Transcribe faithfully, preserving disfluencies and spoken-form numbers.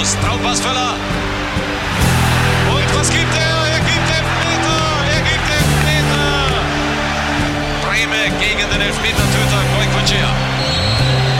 Schuss. Traumpass Völler. Und was gibt er? Er gibt Elfmeter. Er gibt Elfmeter. Brehme gegen den Elfmetertöter Goicoechea.